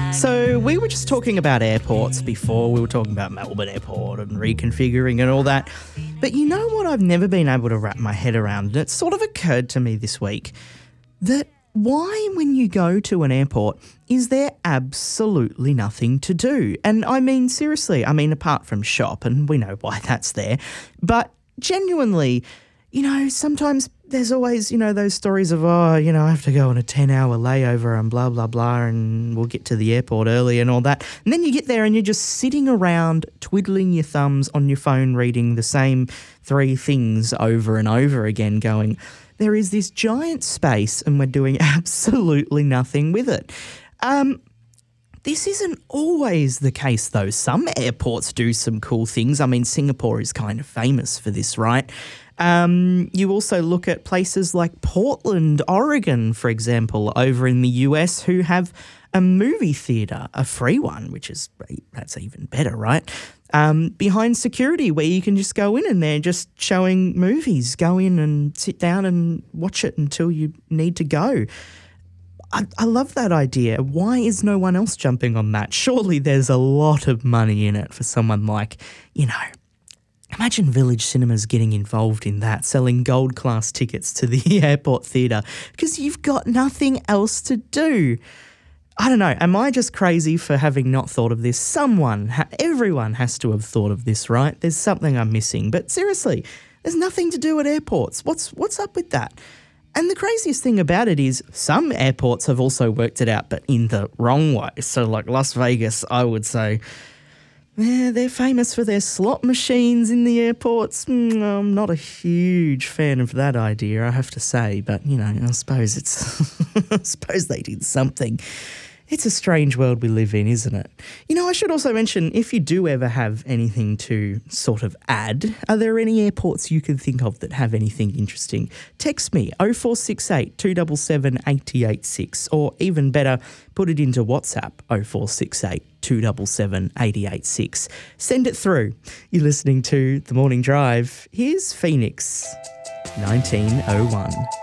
So we were just talking about airports before. We were talking about Melbourne Airport and reconfiguring and all that. But you know what I've never been able to wrap my head around, and it sort of occurred to me this week, that why when you go to an airport is there absolutely nothing to do? And I mean, seriously, apart from shop, and we know why that's there, but genuinely, sometimes there's always, those stories of, I have to go on a 10-hour layover and blah, blah, blah, and we'll get to the airport early and all that. And then you get there and you're just sitting around twiddling your thumbs on your phone, reading the same 3 things over and over again, going, there is this giant space and we're doing absolutely nothing with it. This isn't always the case, though. Some airports do some cool things. Singapore is kind of famous for this, right? You also look at places like Portland, Oregon, for example, over in the US, who have a movie theatre, a free one, that's even better, right? Behind security, where you can just go in and they're just showing movies. Go in and sit down and watch it until you need to go. I love that idea. Why is no one else jumping on that? Surely there's a lot of money in it for someone like, imagine Village Cinemas getting involved in that, selling gold class tickets to the airport theatre because you've got nothing else to do. I don't know. Am I just crazy for having not thought of this? Everyone has to have thought of this, right? There's something I'm missing. But seriously, there's nothing to do at airports. What's up with that? And the craziest thing about it is some airports have also worked it out, but in the wrong way. So like Las Vegas, I would say, they're famous for their slot machines in the airports. I'm not a huge fan of that idea, I have to say. But, I suppose I suppose they did something. It's a strange world we live in, isn't it? I should also mention, if you do ever have anything to sort of add, are there any airports you can think of that have anything interesting? Text me 0468 277 886, or even better, put it into WhatsApp 0468 277 886. Send it through. You're listening to The Morning Drive. Here's Phoenix, 1901.